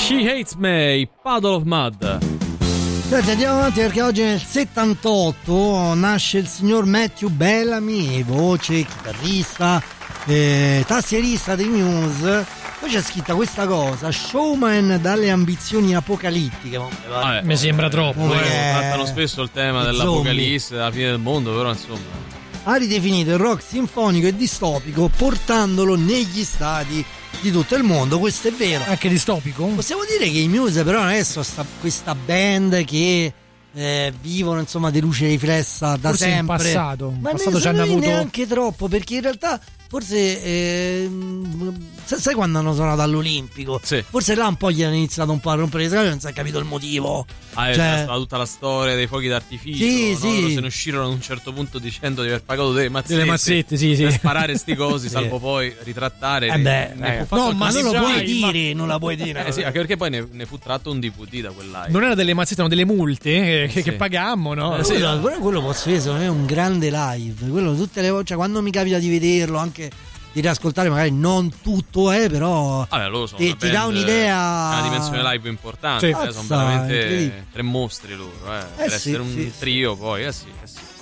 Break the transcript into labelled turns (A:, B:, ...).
A: She Hates Me, Puddle of Mud.
B: Senti, andiamo avanti perché oggi nel 78 nasce il signor Matthew Bellamy, voce, chitarrista, tastierista dei Muse. Poi c'è scritta questa cosa: showman dalle ambizioni apocalittiche.
C: Mi sembra troppo.
A: Trattano spesso il tema dell'apocalisse, della fine del mondo, però insomma
B: ha ridefinito il rock sinfonico e distopico portandolo negli stadi di tutto il mondo. Questo è vero.
C: Anche distopico?
B: Possiamo dire che i Muse però non è questa band che vivono insomma di luce riflessa da
C: forse
B: sempre.
C: In passato
B: Ma
C: ci hanno avuto
B: neanche troppo, perché in realtà forse sai quando hanno suonato all'Olimpico?
A: Sì.
B: Forse là un po' gli hanno iniziato un po' a rompere le scatole e non si è capito il motivo.
A: c'è stata tutta la storia dei fuochi d'artificio,
B: sì,
A: no?
B: sì.
A: Loro se ne uscirono ad un certo punto dicendo di aver pagato delle
C: mazzette sì.
A: per sparare sti cosi, salvo poi ritrattare.
B: No, ma non lo puoi dire, non la puoi dire.
A: Sì, anche perché poi ne fu tratto un DVD da quel live.
C: Non erano delle mazzette, erano delle multe che pagammo, no?
B: Però quello posso dire, secondo me è un grande live. Quello tutte le volte, cioè, quando mi capita di vederlo, anche di riascoltare, magari non tutto però
A: loro sono
B: ti dà un'idea,
A: una dimensione live importante, sono veramente tre mostri loro, per essere un trio poi sì.